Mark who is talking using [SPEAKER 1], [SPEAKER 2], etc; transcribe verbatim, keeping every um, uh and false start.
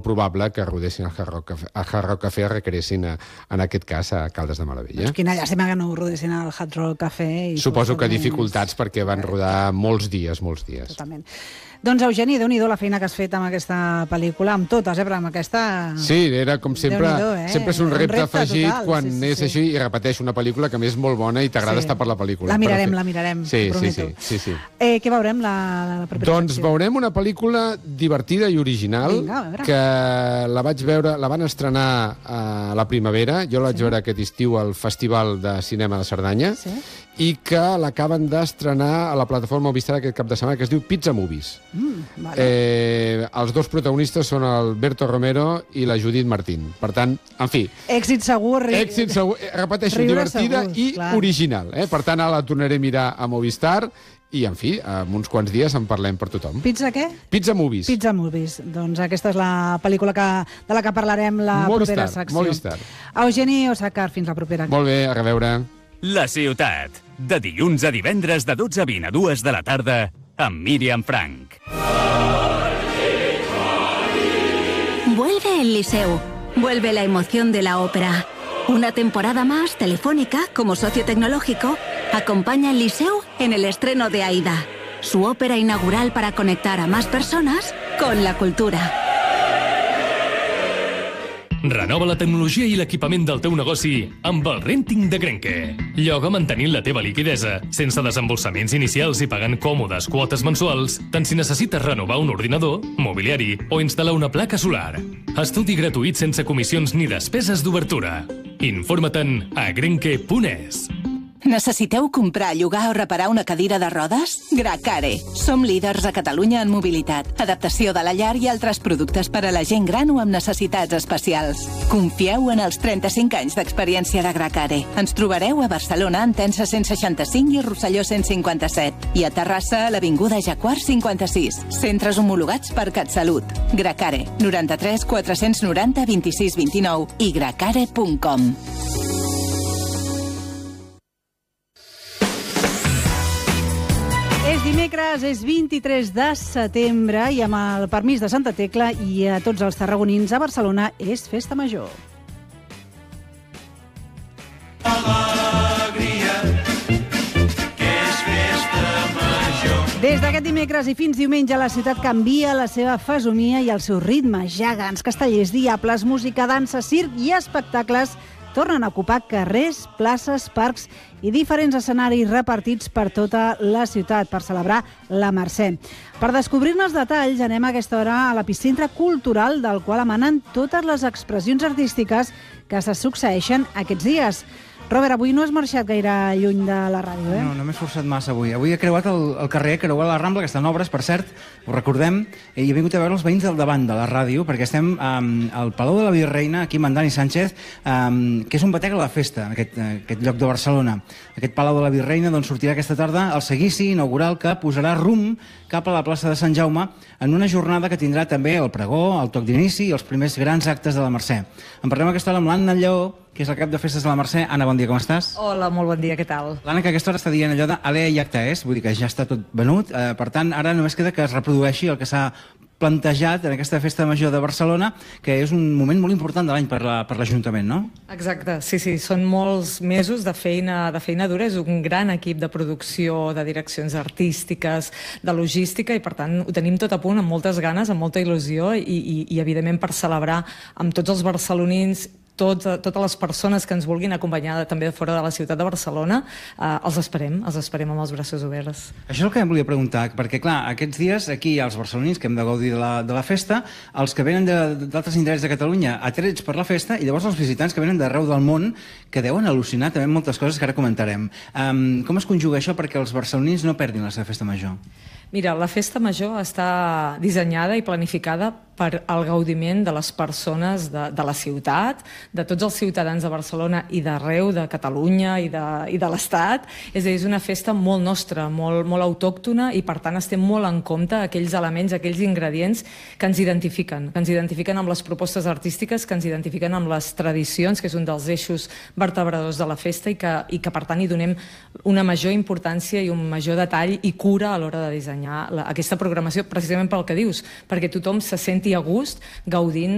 [SPEAKER 1] probable que rodessin el Hard Rock Café, el Hard Rock Café requeressin, a, en aquest cas, a Caldes de Malavella.
[SPEAKER 2] Doncs quina llàstima que no ho rodessin al Hard Rock Café. I
[SPEAKER 1] Suposo que dificultats perquè van rodar molts dies, molts dies.
[SPEAKER 2] Totalment. Doncs, Eugeni, déu-n'hi-do la feina que has fet amb aquesta pel·lícula, amb totes, eh, però amb aquesta...
[SPEAKER 1] Sí, era com sempre,
[SPEAKER 2] eh?
[SPEAKER 1] sempre és un repte,
[SPEAKER 2] un repte
[SPEAKER 1] afegit
[SPEAKER 2] total,
[SPEAKER 1] quan
[SPEAKER 2] sí, sí,
[SPEAKER 1] és
[SPEAKER 2] sí.
[SPEAKER 1] així, i repeteixo, una pel·lícula que a més és molt bona i t'agrada
[SPEAKER 2] Sí.
[SPEAKER 1] estar per la pel·lícula.
[SPEAKER 2] La mirarem,
[SPEAKER 1] Però,
[SPEAKER 2] la mirarem,
[SPEAKER 1] sí,
[SPEAKER 2] t'ho
[SPEAKER 1] sí,
[SPEAKER 2] prometo.
[SPEAKER 1] sí, sí, sí.
[SPEAKER 2] Eh, què veurem la, la propera
[SPEAKER 1] Doncs
[SPEAKER 2] secció?
[SPEAKER 1] veurem una pel·lícula divertida i original.
[SPEAKER 2] Vinga, a veure.
[SPEAKER 1] Que la vaig veure, la van estrenar a la primavera, jo la vaig
[SPEAKER 2] Sí.
[SPEAKER 1] veure aquest estiu al Festival de Cinema de Cerdanya,
[SPEAKER 2] Sí?
[SPEAKER 1] i que l'acaben d'estrenar a la plataforma Movistar aquest cap de setmana, que es diu Pizza Movies.
[SPEAKER 2] Mm, vale.
[SPEAKER 1] Eh, els dos protagonistes són el Berto Romero i la Judit Martín. Per tant, en fi,
[SPEAKER 2] Èxit segur. ri-
[SPEAKER 1] èxit segur, eh, repeteixo,
[SPEAKER 2] riure
[SPEAKER 1] divertida
[SPEAKER 2] segurs,
[SPEAKER 1] i
[SPEAKER 2] clar.
[SPEAKER 1] original. Eh? Per tant, ara la tornaré a mirar a Movistar i, en fi, en uns quants dies en parlem per tothom.
[SPEAKER 2] Pizza què?
[SPEAKER 1] Pizza Movies.
[SPEAKER 2] Pizza Movies. Doncs aquesta és la pel·lícula que, de la que parlarem la
[SPEAKER 1] Movistar,
[SPEAKER 2] propera secció.
[SPEAKER 1] Movistar.
[SPEAKER 2] Eugeni Osàcar, fins la propera.
[SPEAKER 1] Molt bé, a reveure.
[SPEAKER 3] La ciutat, de dilluns a divendres de dotze a vint a dues de la tarda, amb Míriam Frank.
[SPEAKER 4] Vuelve el Liceu. Vuelve la emoción de la ópera. Una temporada más, Telefónica, como socio tecnológico, acompaña al Liceu en el estreno de Aida, su ópera inaugural para conectar a más personas con la cultura.
[SPEAKER 5] Renova la tecnologia i l'equipament del teu negoci amb el Renting de Grenke. Lloga mantenint la teva liquidesa, sense desembolsaments inicials i pagant còmodes quotes mensuals, tant si necessites renovar un ordinador, mobiliari o instal·lar una placa solar. Estudi gratuït sense comissions ni despeses d'obertura. Informa-te'n a grenke punt es.
[SPEAKER 6] Necessiteu comprar, llogar o reparar una cadira de rodes? Gracare. Som líders a Catalunya en mobilitat, adaptació de la llar i altres productes per a la gent gran o amb necessitats especials. Confieu en els trenta-cinc anys d'experiència de Gracare. Ens trobareu a Barcelona, Entença cent seixanta-cinc i Rosselló cent cinquanta-set. I a Terrassa, a l'Avinguda Jacquard cinquanta-sis. Centres homologats per CatSalut. Gracare. noranta-tres quatre-cents noranta vint-i-sis vint-i-nou i gracare punt com.
[SPEAKER 2] És dimecres, és vint-i-tres de setembre i amb el permís de Santa Tecla i a tots els tarragonins a Barcelona és Festa Major.
[SPEAKER 7] Alegria, que és Festa Major.
[SPEAKER 2] Des d'aquest dimecres i fins diumenge la ciutat canvia la seva fesomia i el seu ritme. Gegants, castellers, diables, música, dansa, circ i espectacles tornen a ocupar carrers, places, parcs i diferents escenaris repartits per tota la ciutat per celebrar la Mercè. Per descobrir-ne els detalls anem a aquesta hora a l'epicentre cultural del qual emanen totes les expressions artístiques que se succeeixen aquests dies. Robert, avui no has marxat gaire lluny de la ràdio, eh?
[SPEAKER 8] No, no m'he esforçat massa avui. Avui he creuat el, el carrer, he creuat la Rambla, que està en obres, per cert, ho recordem, i he vingut a veure els veïns del davant de la ràdio, perquè estem um, al Palau de la Virreina, aquí amb en Dani Sánchez, um, que és un batec a la festa, aquest, aquest lloc de Barcelona. Aquest Palau de la Virreina doncs, sortirà aquesta tarda el seguici inaugural que posarà rumb cap a la plaça de Sant Jaume en una jornada que tindrà també el pregó, el toc d'inici i els primers grans actes de la Mercè. En parlem aquesta hora amb l'Anna Lleó, que és el cap de festes de la Mercè. Anna, bon dia, com estàs?
[SPEAKER 9] Hola, molt bon dia, què tal?
[SPEAKER 8] L'Anna, que a aquesta hora està dient allò de alea i acta és, vull dir que ja està tot venut, eh, per tant, ara només queda que es reprodueixi el que s'ha plantejat en aquesta festa major de Barcelona, que és un moment molt important de l'any per la, per l'Ajuntament, no?
[SPEAKER 9] Exacte, sí, sí, són molts mesos de feina, de feina dura, és un gran equip de producció, de direccions artístiques, de logística, i per tant ho tenim tot a punt, amb moltes ganes, amb molta il·lusió, i, i, i evidentment per celebrar amb tots els barcelonins, Tot, totes les persones que ens vulguin acompanyar també de fora de la ciutat de Barcelona, eh, els esperem, els esperem amb els braços oberts.
[SPEAKER 8] Això és el que em volia preguntar, perquè clar, aquests dies aquí hi ha els barcelonins que hem de gaudir de la, de la festa, els que venen d'altres indrets de Catalunya atrets per la festa, i llavors els visitants que venen d'arreu del món que deuen al·lucinar també moltes coses que ara comentarem. Um, com es conjuga això perquè els barcelonins no perdin la seva festa major?
[SPEAKER 9] Mira, la festa major està dissenyada i planificada per al gaudiment de les persones de, de la ciutat, de tots els ciutadans de Barcelona i d'arreu, de Catalunya i de, i de l'Estat. És a dir, és una festa molt nostra, molt, molt autòctona, i per tant estem molt en compte aquells elements, aquells ingredients que ens identifiquen, que ens identifiquen amb les propostes artístiques, que ens identifiquen amb les tradicions, que és un dels eixos vertebradors de la festa, i que, i que per tant hi donem una major importància i un major detall i cura a l'hora de dissenyar la, aquesta programació, precisament pel que dius, perquè tothom se senti a gust gaudint